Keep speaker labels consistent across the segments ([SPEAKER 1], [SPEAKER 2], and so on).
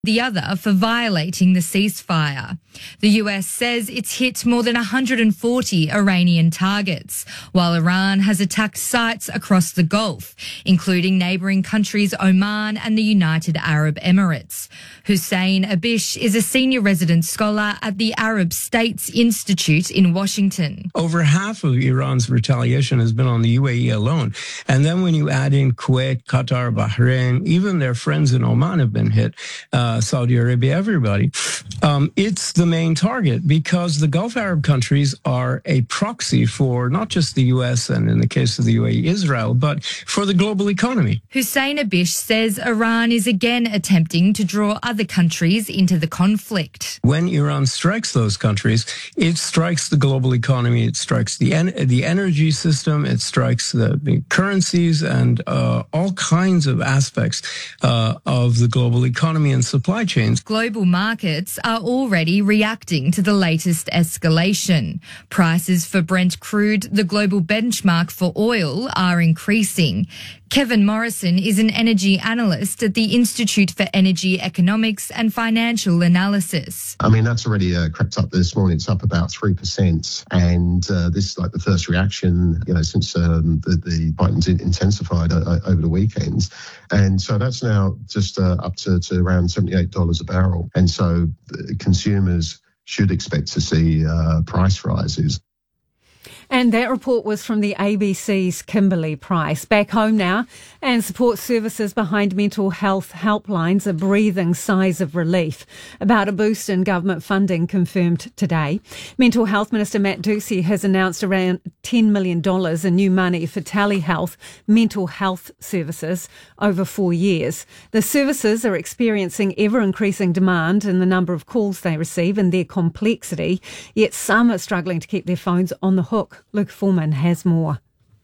[SPEAKER 1] the other for violating the ceasefire. The US says it's hit more than 140 Iranian targets, while Iran has attacked sites across the Gulf, including neighbouring countries Oman and the United Arab Emirates. Hussein Abish is a senior resident scholar at the Arab States Institute in Washington.
[SPEAKER 2] Over half of Iran's retaliation has been on the UAE alone. And then when you add in Kuwait, Qatar, Bahrain, even their friends in Oman have been hit. Saudi Arabia, everybody. It's the main target because the Gulf Arab countries are a proxy for not just the U.S. and in the case of the UAE, Israel, but for the global economy.
[SPEAKER 1] Hussein Abish says Iran is again attempting to draw other countries into the conflict.
[SPEAKER 2] When Iran strikes those countries, it strikes the global economy, it strikes the energy system, it strikes the currencies and all kinds of aspects of the global economy and supply chains.
[SPEAKER 1] Global markets are already reacting to the latest escalation. Prices for Brent crude, the global benchmark for oil, are increasing. Kevin Morrison is an energy analyst at the Institute for Energy Economics and Financial Analysis.
[SPEAKER 3] I mean, that's already crept up this morning. It's up about 3%. And this is like the first reaction, since the Biden's intensified over the weekends. And so that's now just up to around $78 a barrel. And so consumers should expect to see price rises.
[SPEAKER 4] And that report was from the ABC's Kimberly Price. Back home now, and support services behind mental health helplines are breathing sighs of relief about a boost in government funding confirmed today. Mental Health Minister Matt Ducey has announced around $10 million in new money for telehealth mental health services over 4 years. The services are experiencing ever-increasing demand in the number of calls they receive and their complexity, yet some are struggling to keep their phones on the hook. Luke Foreman has more.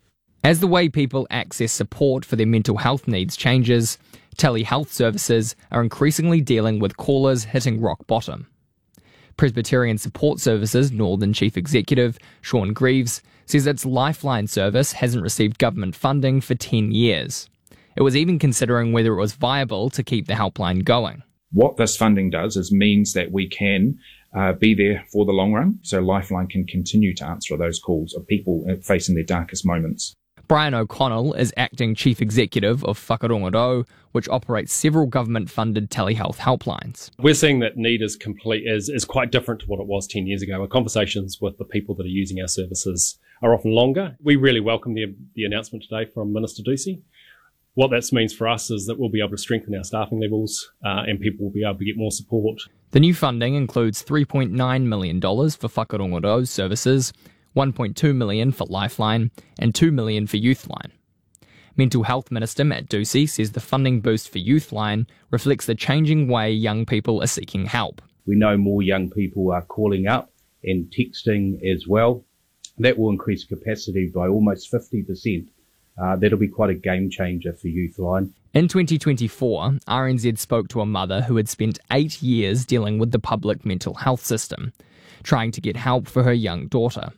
[SPEAKER 5] As the way people access support for their mental health needs changes, telehealth services are increasingly dealing with callers hitting rock bottom. Presbyterian Support Services Northern Chief Executive Sean Greaves says its Lifeline service hasn't received government funding for 10 years. It was even considering whether it was viable to keep the helpline going.
[SPEAKER 6] What this funding does is means that we can be there for the long run, so Lifeline can continue to answer those calls of people facing their darkest moments.
[SPEAKER 5] Brian O'Connell is acting chief executive of Whakarongoto, which operates several government-funded telehealth helplines.
[SPEAKER 7] We're seeing that need is quite different to what it was 10 years ago. Our conversations with the people that are using our services are often longer. We really welcome the announcement today from Minister Ducey. What that means for us is that we'll be able to strengthen our staffing levels and people will be able to get more support.
[SPEAKER 5] The new funding includes $3.9 million for Whakarongoto's services, $1.2 million for Lifeline, and $2 million for Youthline. Mental Health Minister Matt Ducey says the funding boost for Youthline reflects the changing way young people are seeking help.
[SPEAKER 8] We know more young people are calling up and texting as well. That will increase capacity by almost 50%. That'll be quite a game changer for Youthline.
[SPEAKER 5] In 2024, RNZ spoke to a mother who had spent 8 years dealing with the public mental health system, trying to get help for her young daughter.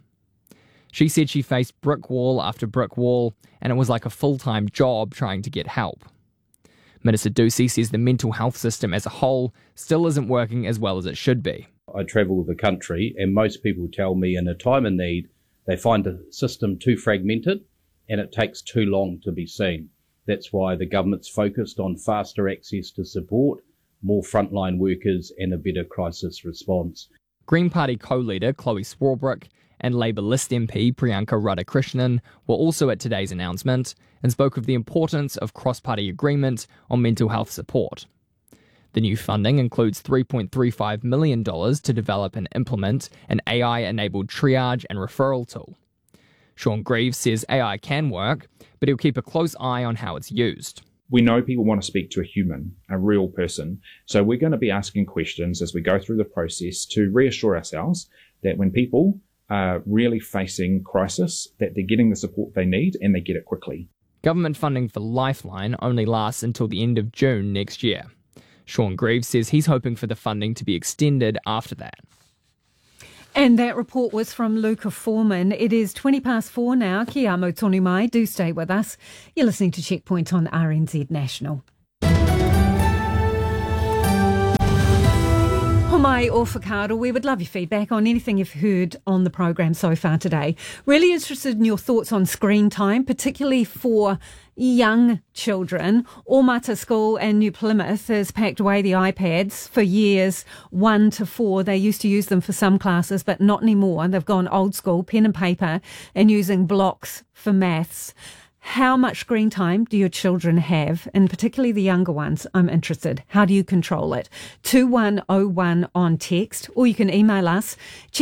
[SPEAKER 5] She said she faced brick wall after brick wall, and it was like a full-time job trying to get help. Minister Ducey says the mental health system as a whole still isn't working as well as it should be.
[SPEAKER 8] I travel the country, and most people tell me in a time of need, they find the system too fragmented, and it takes too long to be seen. That's why the government's focused on faster access to support, more frontline workers and a better crisis response.
[SPEAKER 5] Green Party co-leader Chloe Swarbrick and Labour List MP Priyanka Radhakrishnan were also at today's announcement and spoke of the importance of cross-party agreement on mental health support. The new funding includes $3.35 million to develop and implement an AI-enabled triage and referral tool. Sean Greaves says AI can work, but he'll keep a close eye on how it's used.
[SPEAKER 6] We know people want to speak to a human, a real person, so we're going to be asking questions as we go through the process to reassure ourselves that when people are really facing crisis, that they're getting the support they need and they get it quickly.
[SPEAKER 5] Government funding for Lifeline only lasts until the end of June next year. Sean Greaves says he's hoping for the funding to be extended after that.
[SPEAKER 4] And that report was from Luca Foreman. It is 4:20 now. Kia amo tonu mai. Do stay with us. You're listening to Checkpoint on RNZ National. mai o whakaaro. We would love your feedback on anything you've heard on the program so far today. Really interested in your thoughts on screen time, particularly for young children. Ormata School and New Plymouth has packed away the iPads for years 1 to 4. They used to use them for some classes, but not anymore. They've gone old school, pen and paper, and using blocks for maths. How much screen time do your children have, and particularly the younger ones? I'm interested. How do you control it? 2101 on text, or you can email us,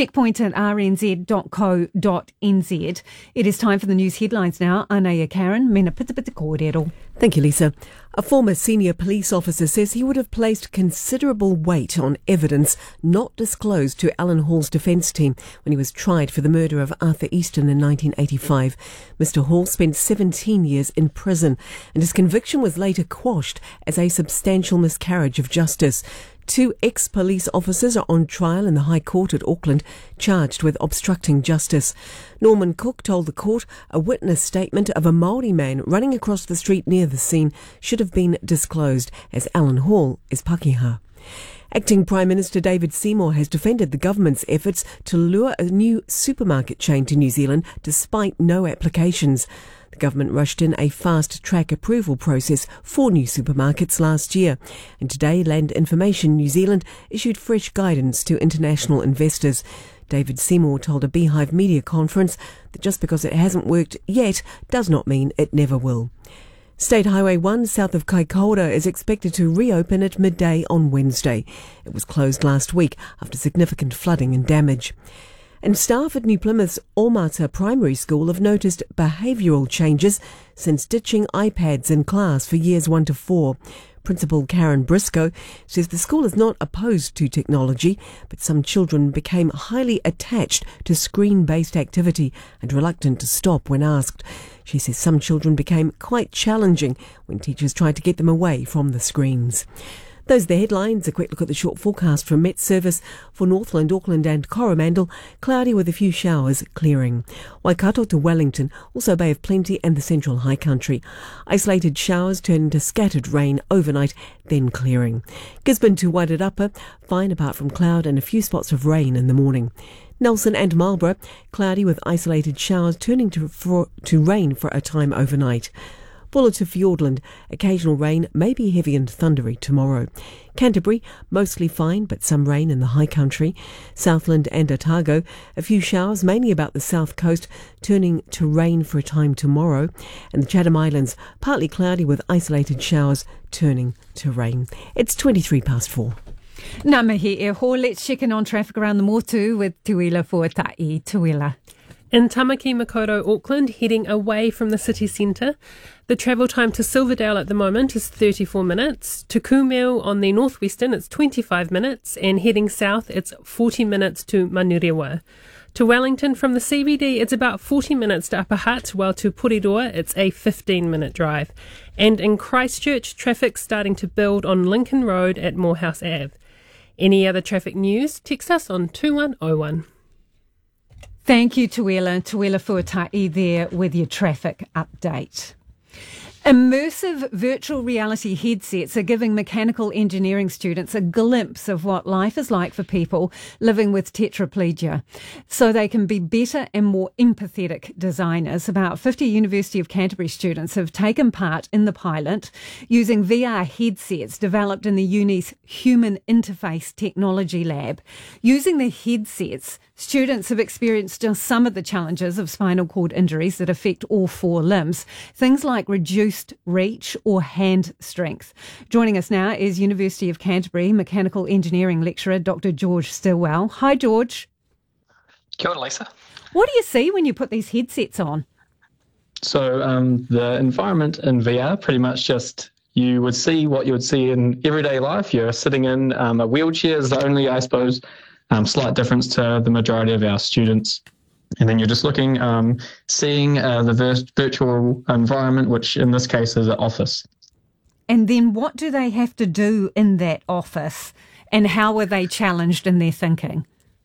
[SPEAKER 4] checkpoint@rnz.co.nz. It is time for the news headlines now. Anaya Karen, mena pitapita kōrero.
[SPEAKER 9] Thank you, Lisa. A former senior police officer says he would have placed considerable weight on evidence not disclosed to Alan Hall's defence team when he was tried for the murder of Arthur Easton in 1985. Mr. Hall spent 17 years in prison, and his conviction was later quashed as a substantial miscarriage of justice. 2 ex-police officers are on trial in the High Court at Auckland, charged with obstructing justice. Norman Cook told the court a witness statement of a Māori man running across the street near the scene should have been disclosed, as Alan Hall is Pakeha. Acting Prime Minister David Seymour has defended the government's efforts to lure a new supermarket chain to New Zealand despite no applications. The government rushed in a fast-track approval process for new supermarkets last year, and today Land Information New Zealand issued fresh guidance to international investors. David Seymour told a Beehive media conference that just because it hasn't worked yet does not mean it never will. State Highway 1 south of Kaikoura is expected to reopen at midday on Wednesday. It was closed last week after significant flooding and damage. And staff at New Plymouth's Ormata Primary School have noticed behavioural changes since ditching iPads in class for years 1 to 4. Principal Karen Briscoe says the school is not opposed to technology, but some children became highly attached to screen-based activity and reluctant to stop when asked. She says some children became quite challenging when teachers tried to get them away from the screens. Those are the headlines. A quick look at the short forecast from Met Service for Northland, Auckland and Coromandel. Cloudy with a few showers, clearing. Waikato to Wellington, also Bay of Plenty and the Central High Country. Isolated showers turning to scattered rain overnight, then clearing. Gisborne to Wairarapa, fine apart from cloud and a few spots of rain in the morning. Nelson and Marlborough, cloudy with isolated showers turning to rain for a time overnight. Bulla to Fiordland, occasional rain, may be heavy and thundery tomorrow. Canterbury, mostly fine, but some rain in the high country. Southland and Otago, a few showers, mainly about the south coast, turning to rain for a time tomorrow. And the Chatham Islands, partly cloudy with isolated showers, turning to rain. It's 4:23.
[SPEAKER 4] Nā mihi e ho, let's check in on traffic around the Motu with Tuila Fuatai. Tuila.
[SPEAKER 10] In Tamaki Makaurau, Auckland, heading away from the city centre. The travel time to Silverdale at the moment is 34 minutes. To Kumeu on the northwestern, it's 25 minutes. And heading south, it's 40 minutes to Manurewa. To Wellington from the CBD, it's about 40 minutes to Upper Hutt, while to Porirua, it's a 15-minute drive. And in Christchurch, traffic's starting to build on Lincoln Road at Morehouse Ave. Any other traffic news, text us on 2101.
[SPEAKER 4] Thank you, Tuila Fuatai there with your traffic update. Immersive virtual reality headsets are giving mechanical engineering students a glimpse of what life is like for people living with tetraplegia, so they can be better and more empathetic designers. About 50 University of Canterbury students have taken part in the pilot using VR headsets developed in the uni's Human Interface Technology Lab. Using the headsets, students have experienced just some of the challenges of spinal cord injuries that affect all 4 limbs, things like reduced reach or hand strength. Joining us now is University of Canterbury Mechanical Engineering lecturer Dr. George Stillwell. Hi, George.
[SPEAKER 11] Kia ora, Lisa.
[SPEAKER 4] What do you see when you put these headsets on?
[SPEAKER 11] So the environment in VR, pretty much just you would see what you would see in everyday life. You're sitting in a wheelchair is the only, I suppose, slight difference to the majority of our students. And then you're just looking, seeing the virtual environment, which in this case is an office.
[SPEAKER 4] And then what do they have to do in that office, and how are they challenged in their thinking?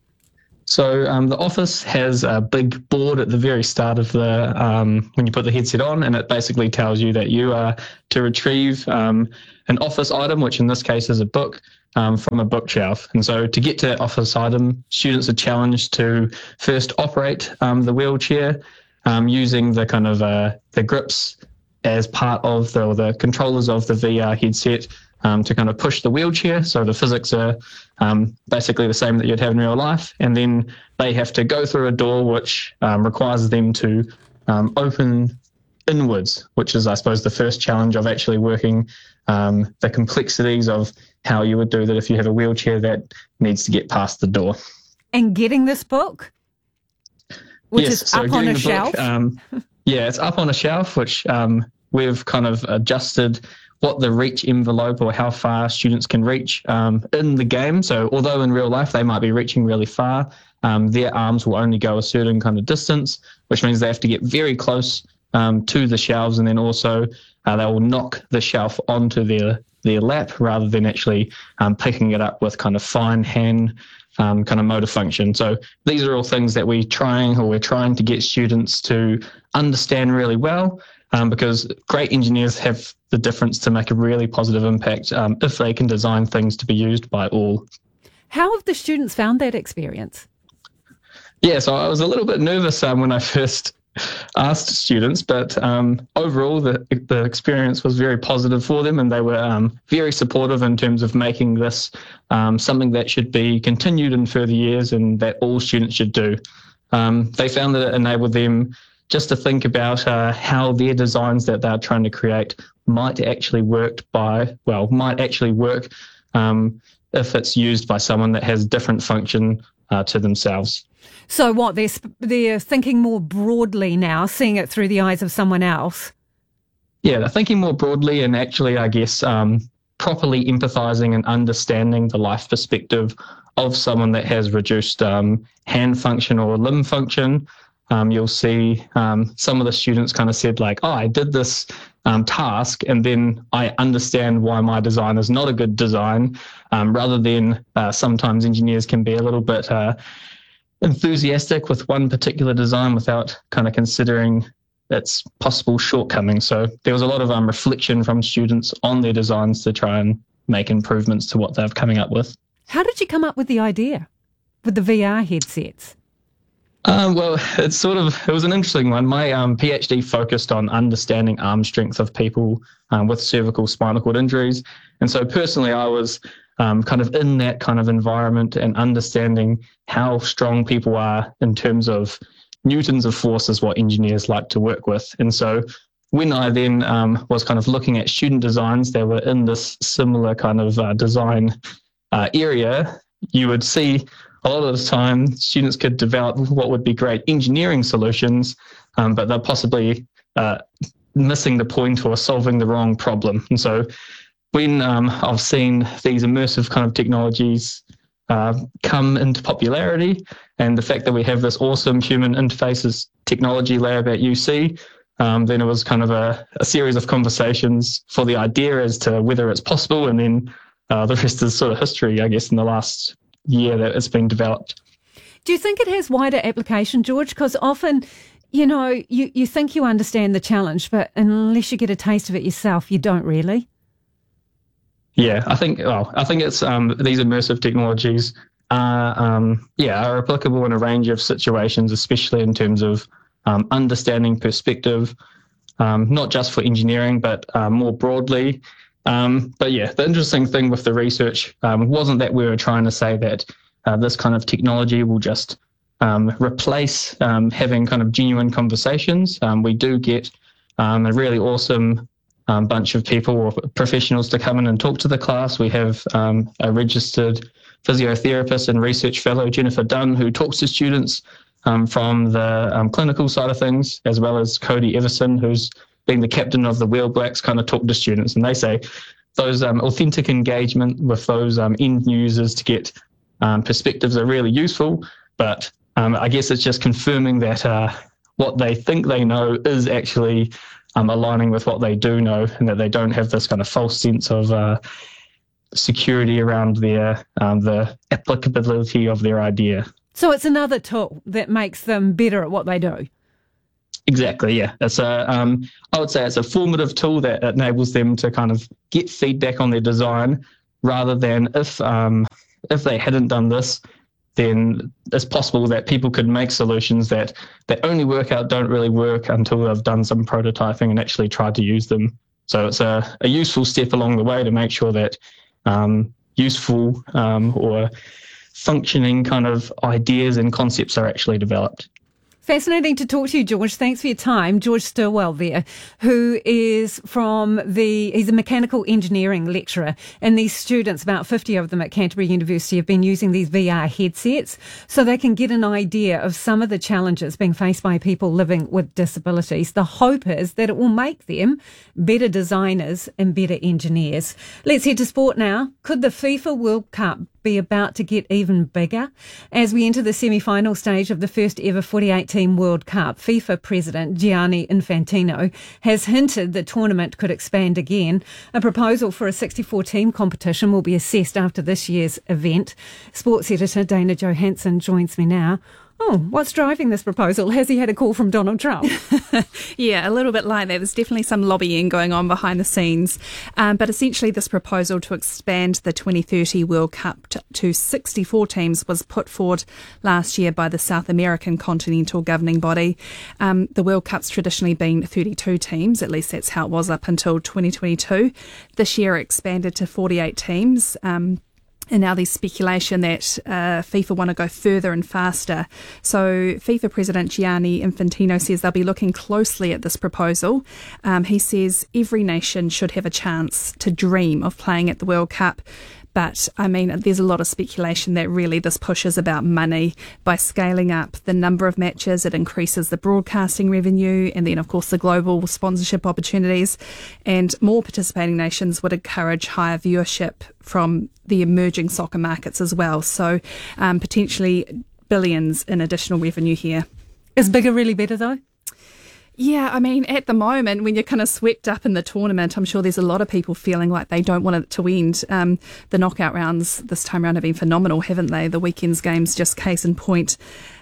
[SPEAKER 11] So the office has a big board at the very start of the when you put the headset on, and it basically tells you that you are to retrieve an office item, which in this case is a book, from a bookshelf. And so to get to that office item, students are challenged to first operate the wheelchair using the kind of the grips as part of the controllers of the VR headset to kind of push the wheelchair. So the physics are basically the same that you'd have in real life. And then they have to go through a door which requires them to open inwards, which is, I suppose, the first challenge of actually working the complexities of how you would do that if you have a wheelchair that needs to get past the door.
[SPEAKER 4] And getting this book, which is up on a shelf?
[SPEAKER 11] Yeah, it's up on a shelf, which we've kind of adjusted what the reach envelope or how far students can reach in the game. So although in real life they might be reaching really far, their arms will only go a certain kind of distance, which means they have to get very close to the shelves, and then also they will knock the shelf onto their lap rather than actually picking it up with kind of fine hand kind of motor function. So these are all things that we're trying to get students to understand really well, because great engineers have the difference to make a really positive impact if they can design things to be used by all.
[SPEAKER 4] How have the students found that experience?
[SPEAKER 11] Yeah, so I was a little bit nervous when I first asked students, but overall the experience was very positive for them, and they were very supportive in terms of making this something that should be continued in further years and that all students should do. They found that it enabled them just to think about how their designs that they're trying to create might actually work if it's used by someone that has different function to themselves.
[SPEAKER 4] So what, they're thinking more broadly now, seeing it through the eyes of someone else?
[SPEAKER 11] Yeah, they're thinking more broadly and actually, I guess, properly empathising and understanding the life perspective of someone that has reduced hand function or limb function. You'll see some of the students kind of said like, oh, I did this task and then I understand why my design is not a good design, rather than sometimes engineers can be a little bit enthusiastic with one particular design without kind of considering its possible shortcomings. So there was a lot of reflection from students on their designs to try and make improvements to what they're coming up with.
[SPEAKER 4] How did you come up with the idea with the VR headsets?
[SPEAKER 11] Well, it was an interesting one. My PhD focused on understanding arm strength of people with cervical spinal cord injuries. And so personally, I was kind of in that kind of environment and understanding how strong people are in terms of newtons of force is what engineers like to work with. And so when I then was kind of looking at student designs that were in this similar kind of design area, you would see a lot of the time students could develop what would be great engineering solutions, but they're possibly missing the point or solving the wrong problem. And so when I've seen these immersive kind of technologies come into popularity, and the fact that we have this awesome human interfaces technology lab at UC, then it was kind of a series of conversations for the idea as to whether it's possible, and then the rest is sort of history, I guess, in the last year that it's been developed.
[SPEAKER 4] Do you think it has wider application, George? Because often, you think you understand the challenge, but unless you get a taste of it yourself, you don't really.
[SPEAKER 11] Yeah, I think it's these immersive technologies are applicable in a range of situations, especially in terms of understanding perspective, not just for engineering, but more broadly. But yeah, the interesting thing with the research wasn't that we were trying to say that this kind of technology will just replace having kind of genuine conversations. We do get a really awesome bunch of people or professionals to come in and talk to the class. We have a registered physiotherapist and research fellow, Jennifer Dunn, who talks to students from the clinical side of things, as well as Cody Everson, who's being the captain of the Wheel Blacks, kind of talk to students. And they say those authentic engagement with those end users to get perspectives are really useful. But I guess it's just confirming that what they think they know is actually aligning with what they do know, and that they don't have this kind of false sense of security around their the applicability of their idea.
[SPEAKER 4] So it's another tool that makes them better at what they do.
[SPEAKER 11] Exactly, yeah. It's I would say it's a formative tool that enables them to kind of get feedback on their design rather than if they hadn't done this, then it's possible that people could make solutions that only work out don't really work until they've done some prototyping and actually tried to use them. So it's a useful step along the way to make sure that useful or functioning kind of ideas and concepts are actually developed.
[SPEAKER 4] Fascinating to talk to you, George. Thanks for your time. George Stilwell there, who is he's a mechanical engineering lecturer, and these students, about 50 of them at Canterbury University, have been using these VR headsets so they can get an idea of some of the challenges being faced by people living with disabilities. The hope is that it will make them better designers and better engineers. Let's head to sport now. Could the FIFA World Cup be about to get even bigger? As we enter the semi-final stage of the first ever 48-team World Cup, FIFA President Gianni Infantino has hinted the tournament could expand again. A proposal for a 64-team competition will be assessed after this year's event. Sports editor Dana Johansson joins me now. Oh, what's driving this proposal? Has he had a call from Donald Trump?
[SPEAKER 12] Yeah, a little bit like that. There's definitely some lobbying going on behind the scenes. But essentially this proposal to expand the 2030 World Cup to 64 teams was put forward last year by the South American Continental Governing Body. The World Cup's traditionally been 32 teams, at least that's how it was up until 2022. This year it expanded to 48 teams. And now there's speculation that FIFA want to go further and faster. So FIFA President Gianni Infantino says they'll be looking closely at this proposal. He says every nation should have a chance to dream of playing at the World Cup. But, I mean, there's a lot of speculation that really this push is about money. By scaling up the number of matches, it increases the broadcasting revenue and then, of course, the global sponsorship opportunities. And more participating nations would encourage higher viewership from the emerging soccer markets as well. So, potentially billions in additional revenue here.
[SPEAKER 4] Is bigger really better, though?
[SPEAKER 12] Yeah, I mean, at the moment, when you're kind of swept up in the tournament, I'm sure there's a lot of people feeling like they don't want it to end. The knockout rounds this time around have been phenomenal, haven't they? The weekend's games, just case in point.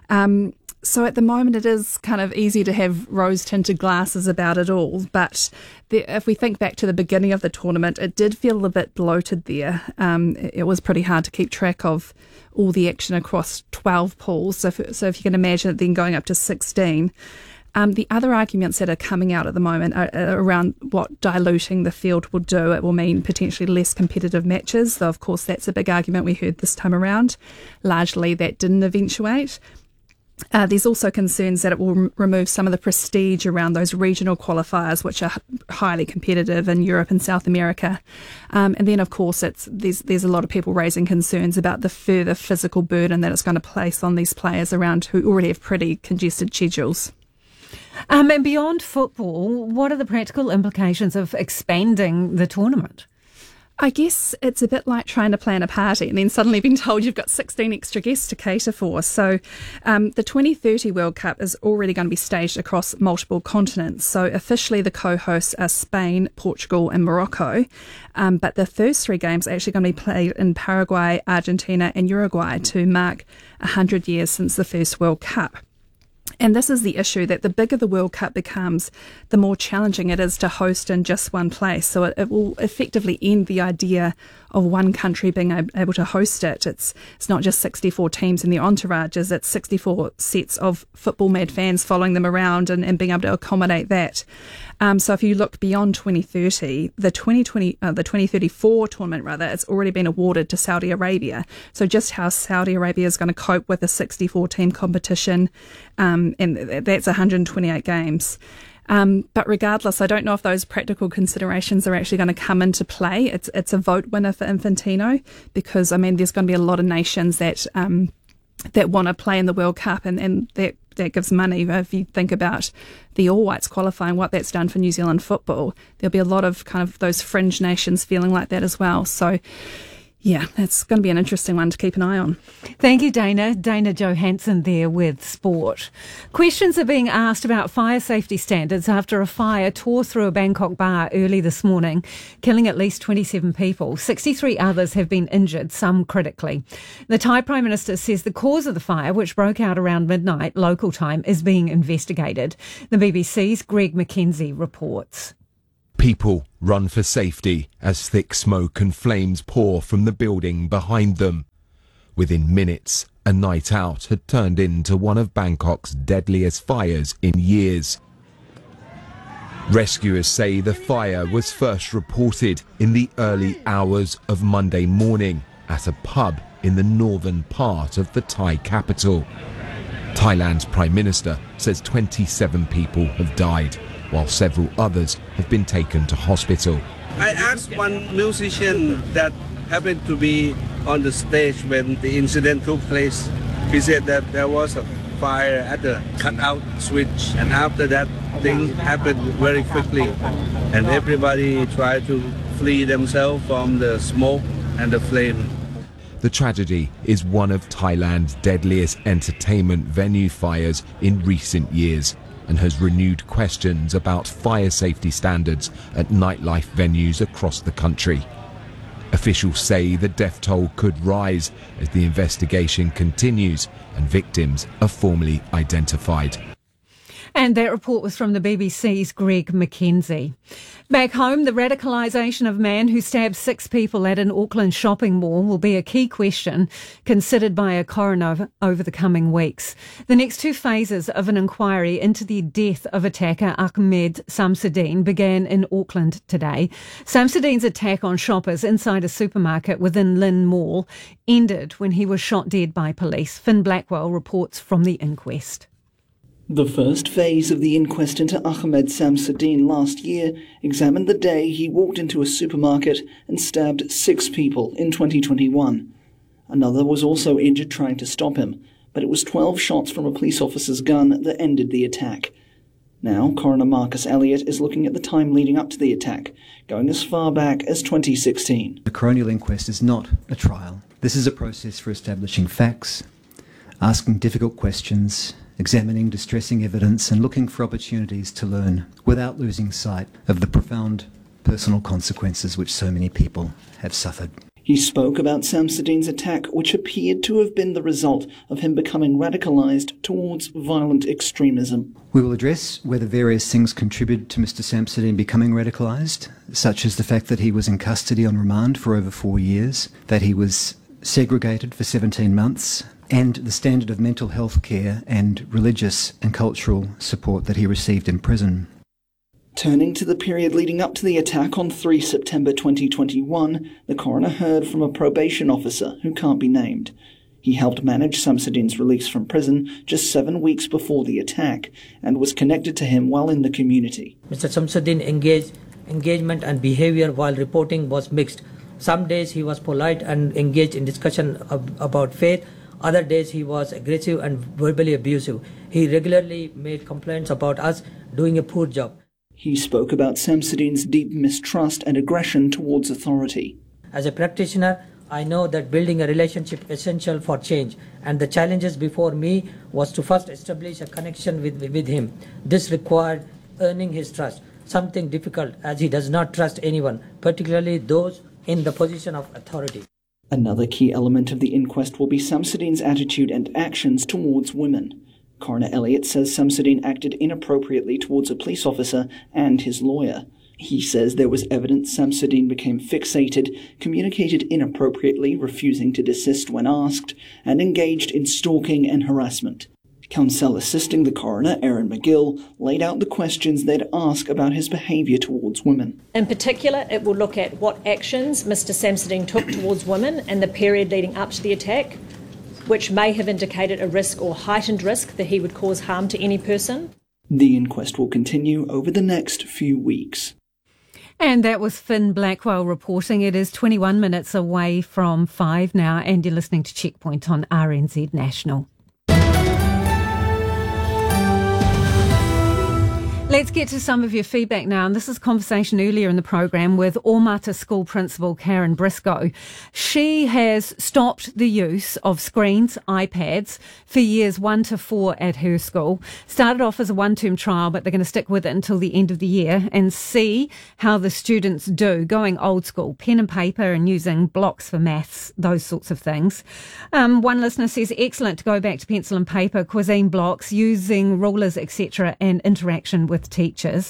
[SPEAKER 12] So at the moment, it is kind of easy to have rose-tinted glasses about it all. But if we think back to the beginning of the tournament, it did feel a bit bloated there. It was pretty hard to keep track of all the action across 12 pools. So if you can imagine it then going up to 16. The other arguments that are coming out at the moment are around what diluting the field will do. It will mean potentially less competitive matches, though of course that's a big argument we heard this time around. Largely that didn't eventuate. There's also concerns that it will remove some of the prestige around those regional qualifiers, which are highly competitive in Europe and South America. And then, of course, there's a lot of people raising concerns about the further physical burden that it's going to place on these players around who already have pretty congested schedules.
[SPEAKER 4] And beyond football, what are the practical implications of expanding the tournament?
[SPEAKER 12] I guess it's a bit like trying to plan a party and then suddenly being told you've got 16 extra guests to cater for. So the 2030 World Cup is already going to be staged across multiple continents. So officially the co-hosts are Spain, Portugal and Morocco. But the first three games are actually going to be played in Paraguay, Argentina and Uruguay to mark 100 years since the first World Cup. And this is the issue, that the bigger the World Cup becomes, the more challenging it is to host in just one place. So it will effectively end the idea of one country being able to host it. It's not just 64 teams and their entourages, it's 64 sets of football mad fans following them around and being able to accommodate that. So if you look beyond 2030, the 2034 tournament, it's already been awarded to Saudi Arabia. So just how Saudi Arabia is going to cope with a 64-team competition, and that's 128 games. But regardless, I don't know if those practical considerations are actually going to come into play. It's a vote winner for Infantino because, I mean, there's going to be a lot of nations that want to play in the World Cup and that gives money. If you think about the All Whites qualifying, what that's done for New Zealand football, there'll be a lot of kind of those fringe nations feeling like that as well. So, yeah, that's going to be an interesting one to keep an eye on.
[SPEAKER 4] Thank you, Dana. Dana Johansson there with sport. Questions are being asked about fire safety standards after a fire tore through a Bangkok bar early this morning, killing at least 27 people. 63 others have been injured, some critically. The Thai Prime Minister says the cause of the fire, which broke out around midnight local time, is being investigated. The BBC's Greg McKenzie reports.
[SPEAKER 13] People run for safety as thick smoke and flames pour from the building behind them. Within minutes, a night out had turned into one of Bangkok's deadliest fires in years. Rescuers say the fire was first reported in the early hours of Monday morning at a pub in the northern part of the Thai capital. Thailand's Prime Minister says 27 people have died, while several others have been taken to hospital.
[SPEAKER 14] I asked one musician that happened to be on the stage when the incident took place. He said that there was a fire at the cutout switch, and after that thing happened very quickly, and everybody tried to flee themselves from the smoke and the flame.
[SPEAKER 13] The tragedy is one of Thailand's deadliest entertainment venue fires in recent years and has renewed questions about fire safety standards at nightlife venues across the country. Officials say the death toll could rise as the investigation continues and victims are formally identified.
[SPEAKER 4] And that report was from the BBC's Greg McKenzie. Back home, the radicalisation of a man who stabbed 6 people at an Auckland shopping mall will be a key question considered by a coroner over the coming weeks. The next 2 phases of an inquiry into the death of attacker Ahmed Samsudeen began in Auckland today. Samsudeen's attack on shoppers inside a supermarket within Lynn Mall ended when he was shot dead by police. Finn Blackwell reports from the inquest.
[SPEAKER 15] The first phase of the inquest into Ahmed Samsudeen last year examined the day he walked into a supermarket and stabbed 6 people in 2021. Another was also injured trying to stop him, but it was 12 shots from a police officer's gun that ended the attack. Now, Coroner Marcus Elliott is looking at the time leading up to the attack, going as far back as 2016.
[SPEAKER 16] The coronial inquest is not a trial. This is a process for establishing facts, asking difficult questions, examining distressing evidence and looking for opportunities to learn without losing sight of the profound personal consequences which so many people have suffered.
[SPEAKER 15] He spoke about Samsudeen's attack, which appeared to have been the result of him becoming radicalised towards violent extremism.
[SPEAKER 16] We will address whether various things contributed to Mr Samsudeen becoming radicalised, such as the fact that he was in custody on remand for over 4 years, that he was segregated for 17 months, and the standard of mental health care and religious and cultural support that he received in prison.
[SPEAKER 15] Turning to the period leading up to the attack on 3 September 2021, the coroner heard from a probation officer who can't be named. He helped manage Samsudeen's release from prison just 7 weeks before the attack and was connected to him while in the community.
[SPEAKER 17] Mr. Samsudeen engagement and behavior while reporting was mixed. Some days he was polite and engaged in discussion about faith. Other days he was aggressive and verbally abusive. He regularly made complaints about us doing a poor job.
[SPEAKER 15] He spoke about Samsudeen's deep mistrust and aggression towards authority.
[SPEAKER 17] As a practitioner, I know that building a relationship is essential for change, and the challenges before me was to first establish a connection with him. This required earning his trust, something difficult as he does not trust anyone, particularly those in the position of authority.
[SPEAKER 15] Another key element of the inquest will be Samsudeen's attitude and actions towards women. Coroner Elliott says Samsudeen acted inappropriately towards a police officer and his lawyer. He says there was evidence Samsudeen became fixated, communicated inappropriately, refusing to desist when asked, and engaged in stalking and harassment. Counsel assisting the coroner, Erin McGill, laid out the questions they'd ask about his behaviour towards women.
[SPEAKER 18] In particular, it will look at what actions Mr Samsudeen took towards women in the period leading up to the attack, which may have indicated a risk or heightened risk that he would cause harm to any person.
[SPEAKER 15] The inquest will continue over the next few weeks.
[SPEAKER 4] And that was Finn Blackwell reporting. It is 21 minutes away from 5 now, and you're listening to Checkpoint on RNZ National. Let's get to some of your feedback now, and this is a conversation earlier in the program with Ormata School Principal Karen Briscoe. She has stopped the use of screens, iPads, for years 1 to 4 at her school. Started off as a one-term trial, but they're going to stick with it until the end of the year and see how the students do, going old school, pen and paper and using blocks for maths, those sorts of things. One listener says, excellent to go back to pencil and paper, cuisine blocks, using rulers, etc., and interaction with teachers.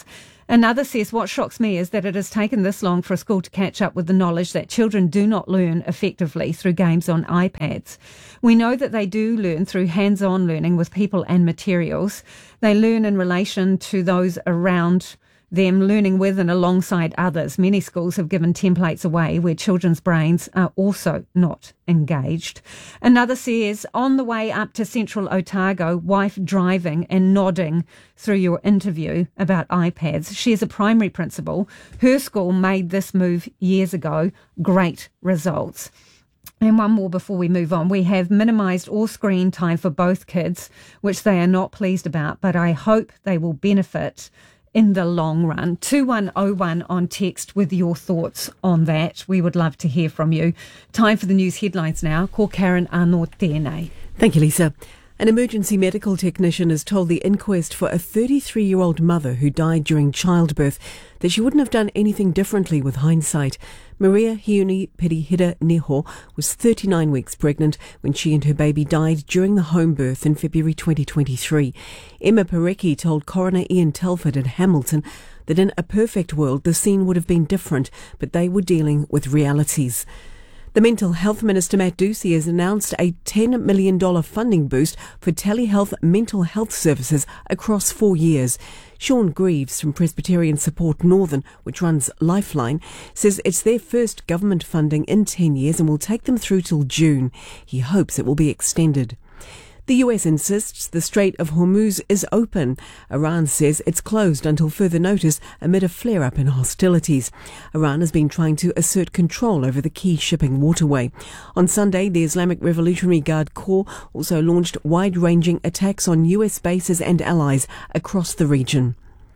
[SPEAKER 4] Another says, what shocks me is that it has taken this long for a school to catch up with the knowledge that children do not learn effectively through games on iPads. We know that they do learn through hands-on learning with people and materials. They learn in relation to those around them, learning with and alongside others. Many schools have given templates away where children's brains are also not engaged. Another says, on the way up to Central Otago, wife driving and nodding through your interview about iPads. She's a primary principal. Her school made this move years ago. Great results. And one more before we move on. We have minimised all screen time for both kids, which they are not pleased about, but I hope they will benefit in the long run. 2101 on text with your thoughts on that. We would love to hear from you. Time for the news headlines now. Ko Karen Arno tēnei.
[SPEAKER 9] Thank you, Lisa. An emergency medical technician has told the inquest for a 33-year-old mother who died during childbirth that she wouldn't have done anything differently with hindsight. Maria Hiuni Pirihira Neho was 39 weeks pregnant when she and her baby died during the home birth in February 2023. Emma Parecki told coroner Ian Telford at Hamilton that in a perfect world the scene would have been different, but they were dealing with realities. The Mental Health Minister, Matt Ducey, has announced a $10 million funding boost for telehealth mental health services across 4 years. Sean Greaves from Presbyterian Support Northern, which runs Lifeline, says it's their first government funding in 10 years and will take them through till June. He hopes it will be extended. The US insists the Strait of Hormuz is open. Iran says it's closed until further notice amid a flare-up in hostilities. Iran has been trying to assert control over the key shipping waterway. On Sunday, the Islamic Revolutionary Guard Corps also launched wide-ranging attacks on US bases and allies across the region.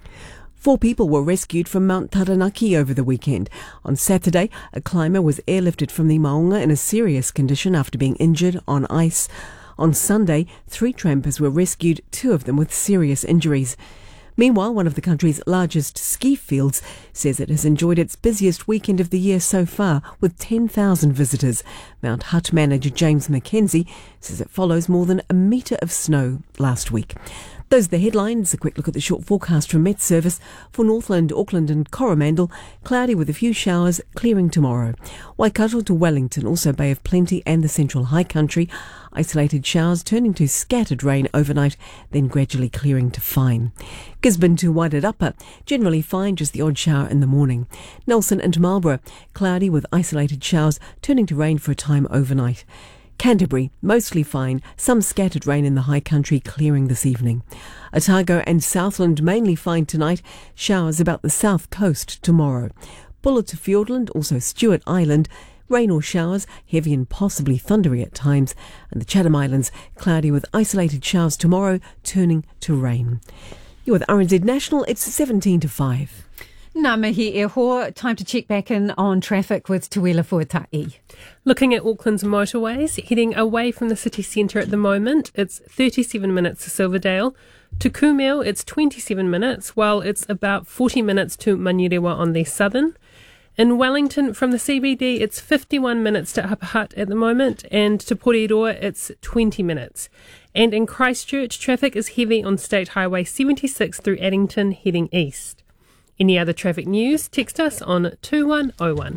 [SPEAKER 9] 4 people were rescued from Mount Taranaki over the weekend. On Saturday, a climber was airlifted from the Maunga in a serious condition after being injured on ice. On Sunday, 3 trampers were rescued, 2 of them with serious injuries. Meanwhile, one of the country's largest ski fields says it has enjoyed its busiest weekend of the year so far, with 10,000 visitors. Mount Hutt manager James McKenzie says it follows more than a metre of snow last week. Those are the headlines. A quick look at the short forecast from Met Service. For Northland, Auckland and Coromandel, cloudy with a few showers, clearing tomorrow. Waikato to Wellington, also Bay of Plenty and the Central High Country. Isolated showers turning to scattered rain overnight, then gradually clearing to fine. Gisborne to Wairarapa, generally fine, just the odd shower in the morning. Nelson and Marlborough, cloudy with isolated showers, turning to rain for a time overnight. Canterbury, mostly fine, some scattered rain in the high country, clearing this evening. Otago and Southland, mainly fine tonight, showers about the south coast tomorrow. Bulla to Fiordland, also Stewart Island, rain or showers, heavy and possibly thundery at times, and the Chatham Islands, cloudy with isolated showers tomorrow, turning to rain. You're with RNZ National, it's 17 to 5.
[SPEAKER 4] Nā mihi e hoa. Time to check back in on traffic with Tuela Fuatai.
[SPEAKER 10] Looking at Auckland's motorways, heading away from the city centre at the moment, it's 37 minutes to Silverdale. To Kumeu, it's 27 minutes, while it's about 40 minutes to Manurewa on the southern. In Wellington, from the CBD, it's 51 minutes to Upper Hutt at the moment, and to Porirua, it's 20 minutes. And in Christchurch, traffic is heavy on State Highway 76 through Addington, heading east. Any other traffic news, text us on 2101.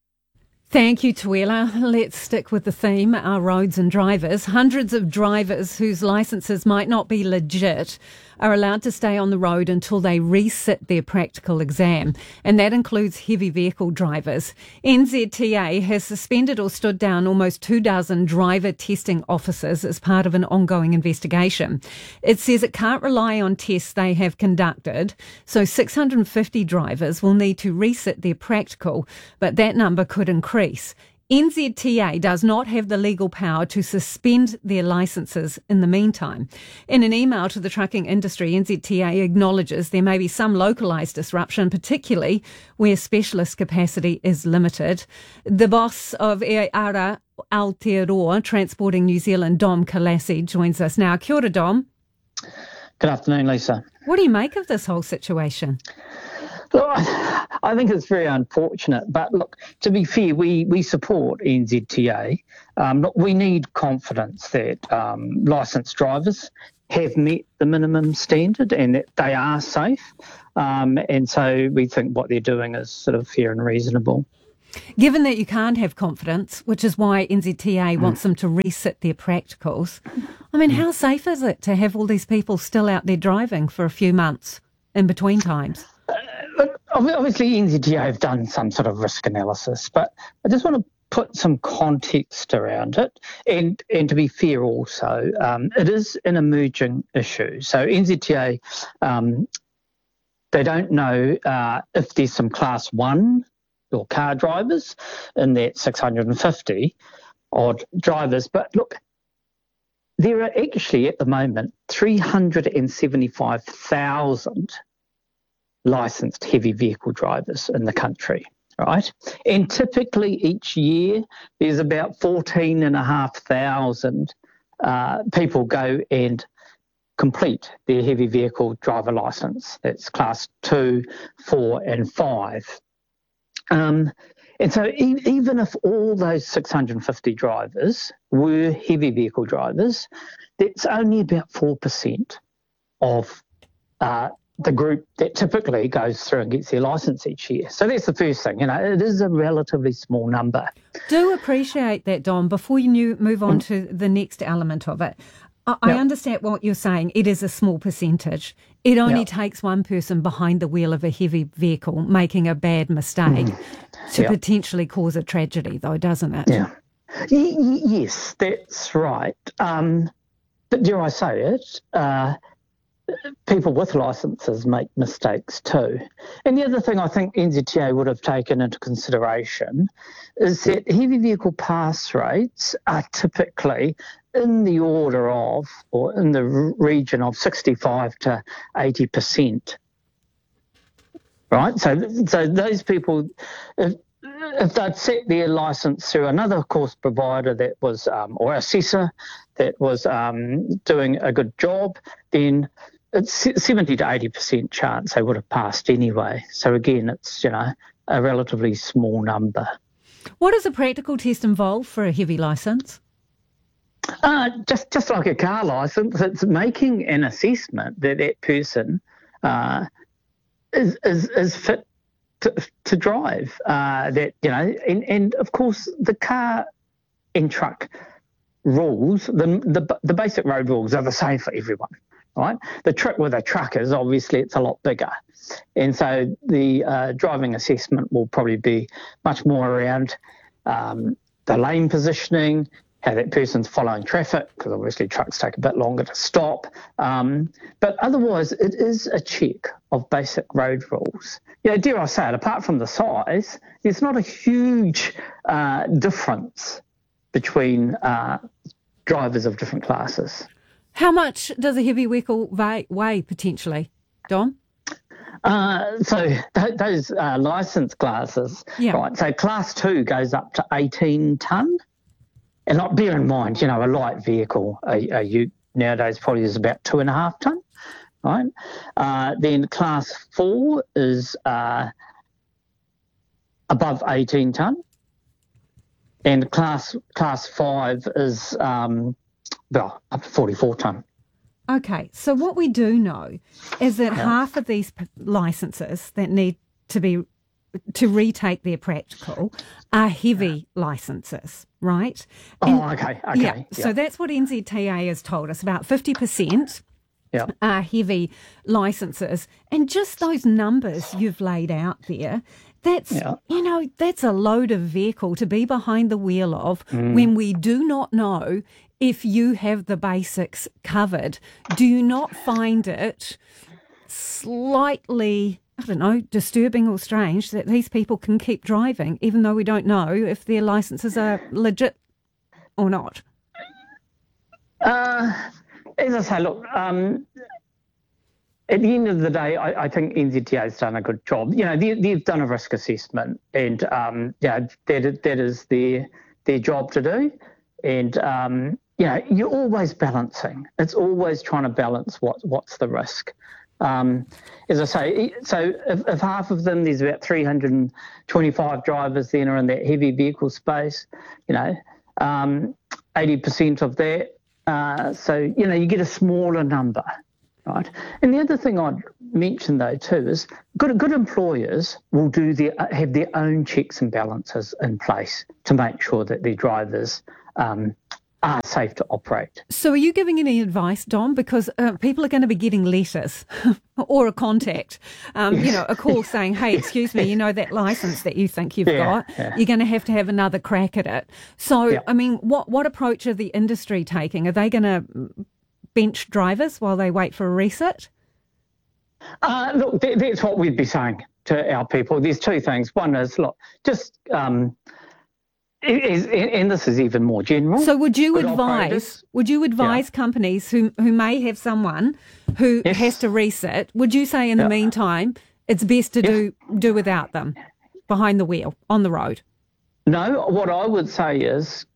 [SPEAKER 4] Thank you, Tuela. Let's stick with the theme, our roads and drivers. Hundreds of drivers whose licences might not be legit are allowed to stay on the road until they resit their practical exam, and that includes heavy vehicle drivers. NZTA has suspended or stood down almost 24 driver testing officers as part of an ongoing investigation. It says it can't rely on tests they have conducted, so 650 drivers will need to resit their practical, but that number could increase. NZTA does not have the legal power to suspend their licences in the meantime. In an email to the trucking industry, NZTA acknowledges there may be some localised disruption, particularly where specialist capacity is limited. The boss of E Ara Aotearoa, Transporting New Zealand, Dom Kalassi, joins us now. Kia ora, Dom.
[SPEAKER 19] Good afternoon, Lisa.
[SPEAKER 4] What do you make of this whole situation?
[SPEAKER 19] Look, I think it's very unfortunate, but look, to be fair, we support NZTA. Look, we need confidence that licensed drivers have met the minimum standard and that they are safe. And so we think what they're doing is sort of fair and reasonable.
[SPEAKER 4] Given that you can't have confidence, which is why NZTA wants them to resit their practicals, I mean, how safe is it to have all these people still out there driving for a few months in between times?
[SPEAKER 19] Look, obviously NZTA have done some sort of risk analysis, but I just want to put some context around it. And to be fair also, it is an emerging issue. So NZTA, they don't know if there's some Class 1 or car drivers in that 650 odd drivers. But look, there are actually at the moment 375,000 licensed heavy vehicle drivers in the country, right? And typically each year there's about 14,500 people go and complete their heavy vehicle driver licence. That's Class 2, 4 and 5. And so even if all those 650 drivers were heavy vehicle drivers, that's only about 4% of the group that typically goes through and gets their licence each year. So that's the first thing. It is a relatively small number.
[SPEAKER 4] Do appreciate that, Dom. Before you move on to the next element of it, I understand what you're saying. It is a small percentage. It only takes one person behind the wheel of a heavy vehicle making a bad mistake to potentially cause a tragedy, though, doesn't it?
[SPEAKER 19] Yeah. Yes, that's right. But dare I say it, people with licences make mistakes too. And the other thing I think NZTA would have taken into consideration is that heavy vehicle pass rates are typically in the order of, or in the region of 65 to 80%. Right? So those people, if they'd set their licence through another course provider that was, or assessor that was doing a good job, then it's 70 to 80% chance they would have passed anyway. So again, it's, a relatively small number.
[SPEAKER 4] What does a practical test involve for a heavy licence?
[SPEAKER 19] Just like a car licence, it's making an assessment that that person is fit to drive. And of course the car and truck rules, the basic road rules are the same for everyone. Right. The trick with a truck is obviously it's a lot bigger. And so the driving assessment will probably be much more around the lane positioning, how that person's following traffic, because obviously trucks take a bit longer to stop. But otherwise, it is a check of basic road rules. Dare I say it, apart from the size, there's not a huge difference between drivers of different classes.
[SPEAKER 4] How much does a heavy vehicle weigh potentially, Dom?
[SPEAKER 19] So those licence classes, right? So Class 2 goes up to 18 tonne. And bear in mind, a light vehicle, a ute nowadays probably is about 2.5 tonne, right? Then Class 4 is above 18 tonne. And Class 5 is up to 44 tonne.
[SPEAKER 4] Okay, so what we do know is that half of these licences that need to retake their practical are heavy licences, right?
[SPEAKER 19] Okay.
[SPEAKER 4] Yeah, so that's what NZTA has told us, about 50% are heavy licences. And just those numbers you've laid out there, that's, that's a load of vehicle to be behind the wheel of when we do not know if you have the basics covered. Do you not find it slightly, disturbing or strange that these people can keep driving even though we don't know if their licences are legit or not?
[SPEAKER 19] As I say, look, at the end of the day, I think NZTA has done a good job. They've done a risk assessment and, that is their job to do. And, you're always balancing. It's always trying to balance what's the risk. As I say, so if half of them, there's about 325 drivers then are in that heavy vehicle space, 80% of that. So, you get a smaller number, right? And the other thing I'd mention, though, too, is good employers will have their own checks and balances in place to make sure that their drivers are safe to operate.
[SPEAKER 4] So are you giving any advice, Dom? Because people are going to be getting letters or a contact, a call saying, hey, excuse me, that licence that you think you've got, you're going to have another crack at it. So, I mean, what approach are the industry taking? Are they going to bench drivers while they wait for a resit?
[SPEAKER 19] Look, that's what we'd be saying to our people. There's two things. One is, look, just... and this is even more general.
[SPEAKER 4] So would you advise companies who may have someone who has to resit, would you say in the meantime it's best to do without them behind the wheel, on the road?
[SPEAKER 19] No, what I would say is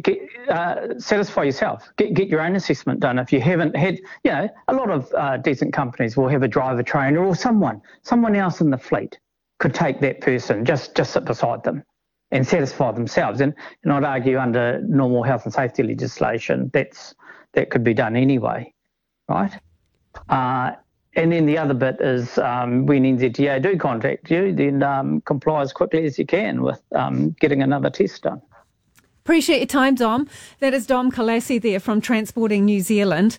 [SPEAKER 19] satisfy yourself. Get your own assessment done. If you haven't had, a lot of decent companies will have a driver trainer or someone else in the fleet could take that person, just sit beside them and satisfy themselves. And I'd argue under normal health and safety legislation, that could be done anyway, right? And then the other bit is when NZTA do contact you, then comply as quickly as you can with getting another test done.
[SPEAKER 4] Appreciate your time, Dom. That is Dom Kalassi there from Transporting New Zealand.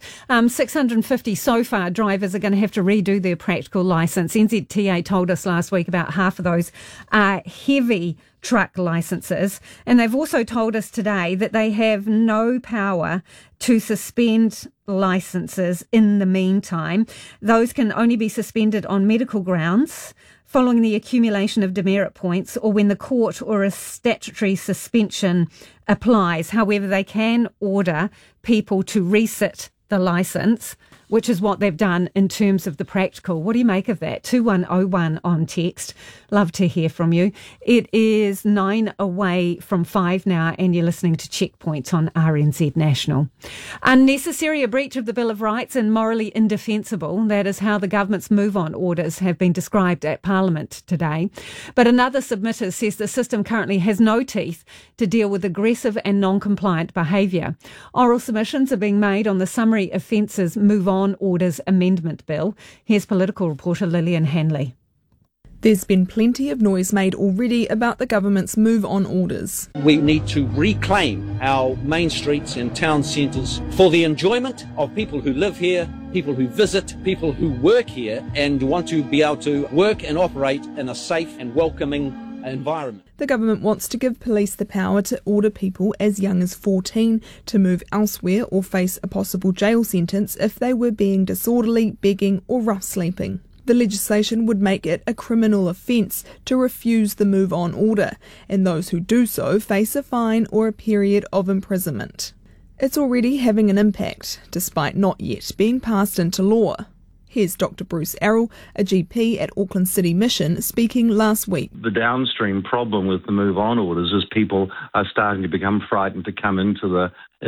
[SPEAKER 4] 650 so far drivers are going to have to redo their practical licence. NZTA told us last week about half of those are heavy truck licences. And they've also told us today that they have no power to suspend licences in the meantime. Those can only be suspended on medical grounds, following the accumulation of demerit points, or when the court or a statutory suspension applies. However, they can order people to resit the licence, which is what they've done in terms of the practical. What do you make of that? 2101 on text. Love to hear from you. It is 9 away from 5 now, and you're listening to Checkpoints on RNZ National. Unnecessary, a breach of the Bill of Rights, and morally indefensible. That is how the government's move-on orders have been described at Parliament today. But another submitter says the system currently has no teeth to deal with aggressive and non-compliant behaviour. Oral submissions are being made on the Summary Offences Move-On Orders Amendment Bill. Here's political reporter Lillian Hanley.
[SPEAKER 20] There's been plenty of noise made already about the government's move-on orders.
[SPEAKER 21] We need to reclaim our main streets and town centres for the enjoyment of people who live here, people who visit, people who work here and want to be able to work and operate in a safe and welcoming environment.
[SPEAKER 20] The government wants to give police the power to order people as young as 14 to move elsewhere or face a possible jail sentence if they were being disorderly, begging or rough sleeping. The legislation would make it a criminal offence to refuse the move-on order, and those who do so face a fine or a period of imprisonment. It's already having an impact, despite not yet being passed into law. Here's Dr. Bruce Errol, a GP at Auckland City Mission, speaking last week.
[SPEAKER 22] The downstream problem with the move-on orders is people are starting to become frightened to come into the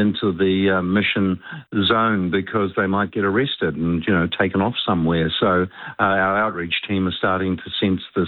[SPEAKER 22] mission zone because they might get arrested and, taken off somewhere. So our outreach team is starting to sense this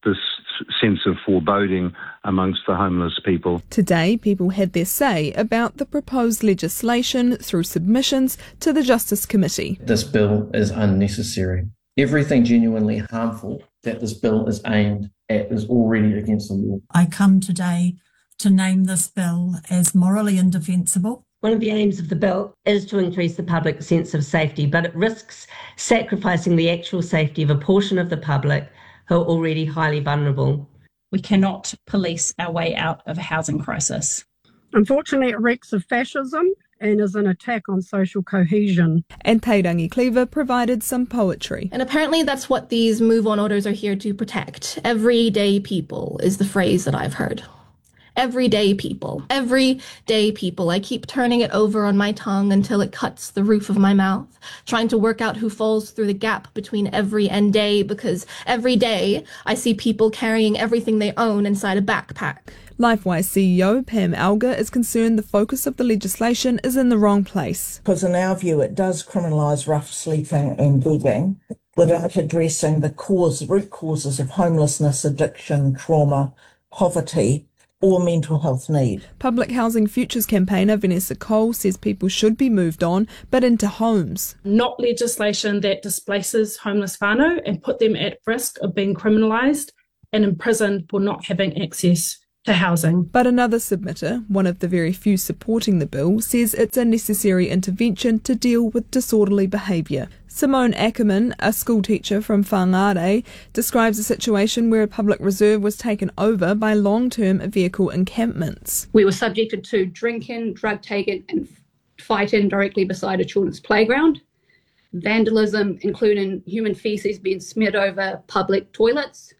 [SPEAKER 22] sense of foreboding amongst the homeless people.
[SPEAKER 20] Today, people had their say about the proposed legislation through submissions to the Justice Committee.
[SPEAKER 23] This bill is unnecessary. Everything genuinely harmful that this bill is aimed at is already against the law.
[SPEAKER 24] I come today to name this bill as morally indefensible.
[SPEAKER 25] One of the aims of the bill is to increase the public sense of safety, but it risks sacrificing the actual safety of a portion of the public who are already highly vulnerable.
[SPEAKER 26] We cannot police our way out of a housing crisis.
[SPEAKER 27] Unfortunately, it reeks of fascism and is an attack on social cohesion.
[SPEAKER 20] And Tairangi Cleaver provided some poetry.
[SPEAKER 28] And apparently that's what these move-on orders are here to protect. Everyday people is the phrase that I've heard. Everyday people. Everyday people. I keep turning it over on my tongue until it cuts the roof of my mouth, trying to work out who falls through the gap between every and day, because every day I see people carrying everything they own inside a backpack.
[SPEAKER 20] LifeWise CEO Pam Alger is concerned the focus of the legislation is in the wrong place.
[SPEAKER 29] Because in our view, it does criminalise rough sleeping and begging,
[SPEAKER 1] without addressing the root causes of homelessness, addiction, trauma, poverty, or mental health need.
[SPEAKER 20] Public Housing Futures campaigner Vanessa Cole says people should be moved on, but into homes.
[SPEAKER 2] Not legislation that displaces homeless whānau and put them at risk of being criminalised and imprisoned for not having access to housing.
[SPEAKER 20] But another submitter, one of the very few supporting the bill, says it's a necessary intervention to deal with disorderly behaviour. Simone Ackerman, a school teacher from Whangarei, describes a situation where a public reserve was taken over by long-term vehicle encampments.
[SPEAKER 3] We were subjected to drinking, drug taking and fighting directly beside a children's playground. Vandalism, including human faeces being smeared over public toilets.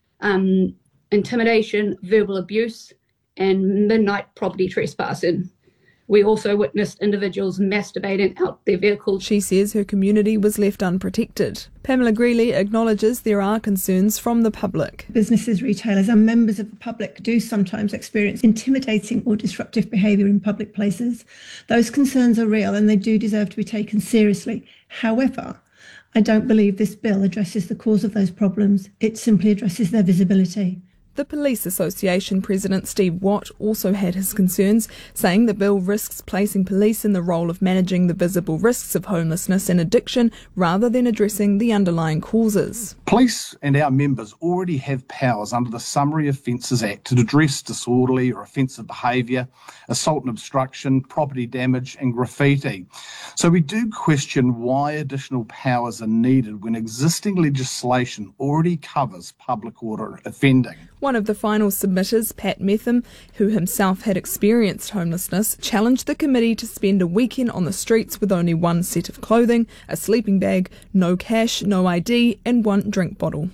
[SPEAKER 3] Intimidation, verbal abuse, and midnight property trespassing. We also witnessed individuals masturbating out their vehicles.
[SPEAKER 20] She says her community was left unprotected. Pamela Greeley acknowledges there are concerns from the public.
[SPEAKER 5] Businesses, retailers and members of the public do sometimes experience intimidating or disruptive behaviour in public places. Those concerns are real and they do deserve to be taken seriously. However, I don't believe this bill addresses the cause of those problems. It simply addresses their visibility.
[SPEAKER 20] The Police Association President Steve Watt also had his concerns, saying the bill risks placing police in the role of managing the visible risks of homelessness and addiction rather than addressing the underlying causes.
[SPEAKER 6] Police and our members already have powers under the Summary Offences Act to address disorderly or offensive behaviour, assault and obstruction, property damage and graffiti. So we do question why additional powers are needed when existing legislation already covers public order offending.
[SPEAKER 20] One of the final submitters, Pat Metham, who himself had experienced homelessness, challenged the committee to spend a weekend on the streets with only one set of clothing, a sleeping bag, no cash, no ID and one drink bottle.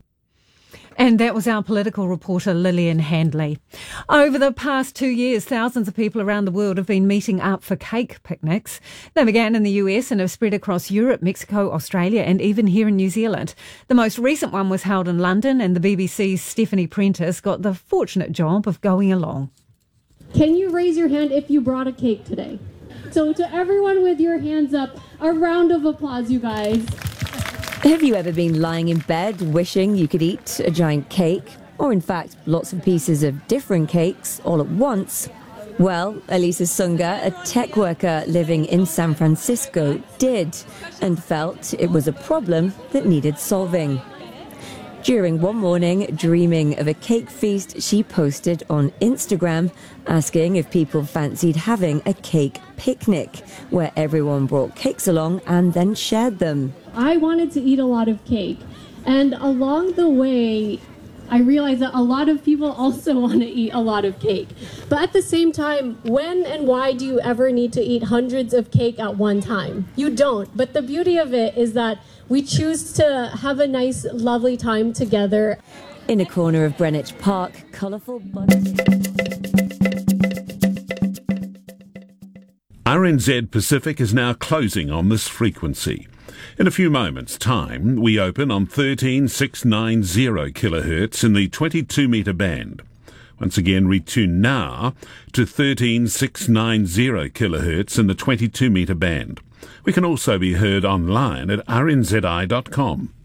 [SPEAKER 4] And that was our political reporter, Lillian Handley. Over the past 2 years, thousands of people around the world have been meeting up for cake picnics. They began in the US and have spread across Europe, Mexico, Australia, and even here in New Zealand. The most recent one was held in London, and the BBC's Stephanie Prentice got the fortunate job of going along.
[SPEAKER 7] Can you raise your hand if you brought a cake today? So to everyone with your hands up, a round of applause, you guys.
[SPEAKER 8] Have you ever been lying in bed wishing you could eat a giant cake? Or in fact, lots of pieces of different cakes all at once? Well, Elisa Sunga, a tech worker living in San Francisco, did, and felt it was a problem that needed solving. During one morning, dreaming of a cake feast, she posted on Instagram asking if people fancied having a cake picnic, where everyone brought cakes along and then shared them.
[SPEAKER 7] I wanted to eat a lot of cake, and along the way, I realized that a lot of people also want to eat a lot of cake. But at the same time, when and why do you ever need to eat hundreds of cake at one time? You don't. But the beauty of it is that we choose to have a nice, lovely time together.
[SPEAKER 8] In a corner of Greenwich Park, colourful buttons.
[SPEAKER 11] RNZ Pacific is now closing on this frequency. In a few moments' time, we open on 13690 kHz in the 22-metre band. Once again, retune now to 13690 kHz in the 22-metre band. We can also be heard online at rnzi.com.